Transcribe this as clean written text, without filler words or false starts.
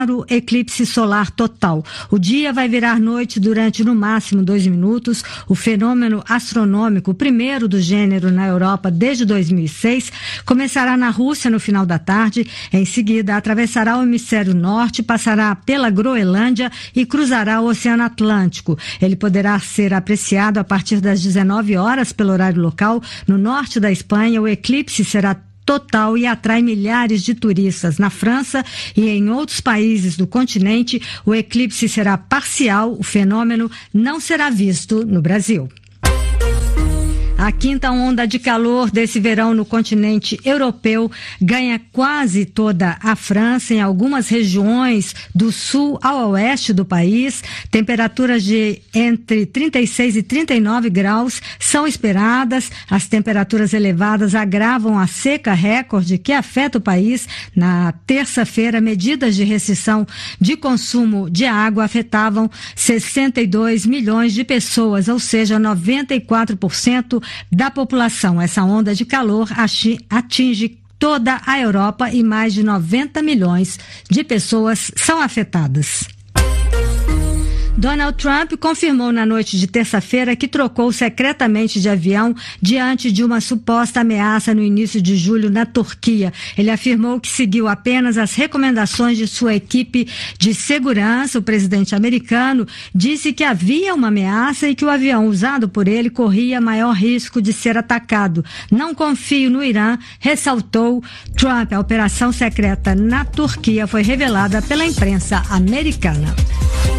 o eclipse solar total. O dia vai virar noite durante no máximo 2 minutos. O fenômeno astronômico, o primeiro do gênero na Europa desde 2006, começará na Rússia no final da tarde. Em seguida, atravessará o hemisfério norte, passará pela Groenlândia e cruzará o Oceano Atlântico. Ele poderá ser apreciado a partir das 19 horas pelo horário local. No norte da Espanha, o eclipse será total e atrai milhares de turistas. Na França e em outros países do continente, o eclipse será parcial. O fenômeno não será visto no Brasil. A quinta onda de calor desse verão no continente europeu ganha quase toda a França, em algumas regiões do sul ao oeste do país. Temperaturas de entre 36 e 39 graus são esperadas. As temperaturas elevadas agravam a seca recorde que afeta o país. Na terça-feira, medidas de restrição de consumo de água afetavam 62 milhões de pessoas, ou seja, 94% da população. Essa onda de calor atinge toda a Europa e mais de 90 milhões de pessoas são afetadas. Donald Trump confirmou na noite de terça-feira que trocou secretamente de avião diante de uma suposta ameaça no início de julho na Turquia. Ele afirmou que seguiu apenas as recomendações de sua equipe de segurança. O presidente americano disse que havia uma ameaça e que o avião usado por ele corria maior risco de ser atacado. Não confio no Irã, ressaltou Trump. A operação secreta na Turquia foi revelada pela imprensa americana.